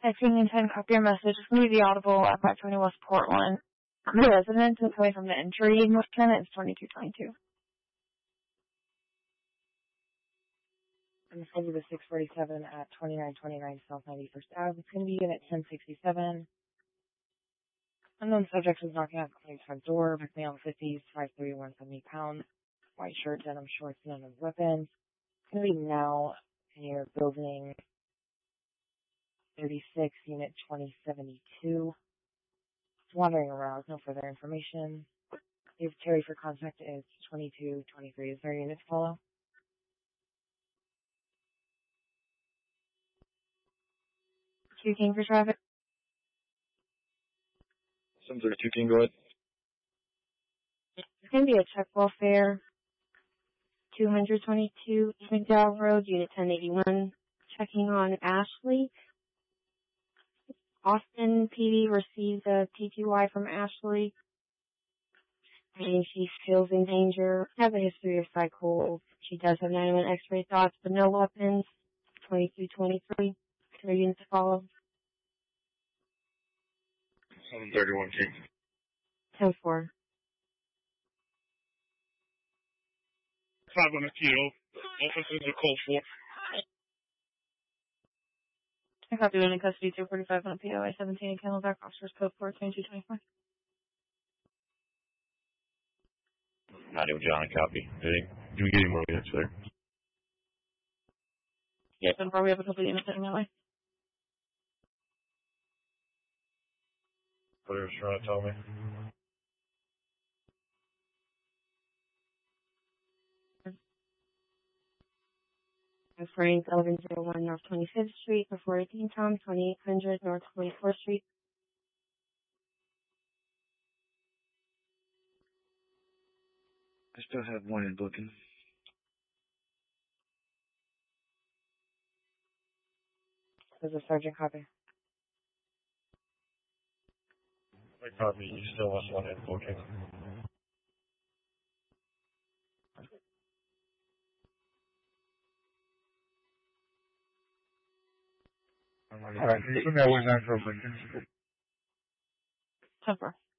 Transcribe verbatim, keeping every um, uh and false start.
Texting intent, copy your message. It's going to be the Audible at five twenty West Portland. The residence is coming from the entry. North Carolina is twenty-two twenty-two. I'm scheduled to six forty-seven at twenty-nine twenty-nine South ninety-first Avenue. It's going to be unit ten sixty-seven. Unknown subject was knocking on the client's front door. Back male fifties, five three, one hundred seventy pounds. White shirt, denim shorts, none of weapons. It's going to be now near building thirty-six, unit twenty seventy-two. Wandering around, no further information. If Terry for contact is twenty-two twenty-three. Is there a unit to follow? Two King for traffic. seven thirty-two King, go ahead. It's going to be a check welfare. two twenty-two McDowell Road, unit ten eighty-one. Checking on Ashley. Austin P D received a P P Y from Ashley, and she feels in danger. Has a history of cycles. She does have nine one X-ray thoughts, but no weapons. twenty-two twenty-three. Three units to follow. seven thirty-one King. ten four. five on a kilo. Officers are called for. I copy one in custody, two forty-five on P O I seventeen in Camelback, officers code four twenty-two twenty-four. Not even John, copy. Hey, do we get any more units there? Yes, and we have a couple of units heading that way. Whatever you're trying to tell me. Frank, eleven oh one North twenty-fifth Street, before eighteen Tom, twenty-eight hundred North twenty-fourth Street. I still have one in booking. This is Sergeant copy. I copy. You still want one in booking. Alright, can you put that one down for a minute? ten four.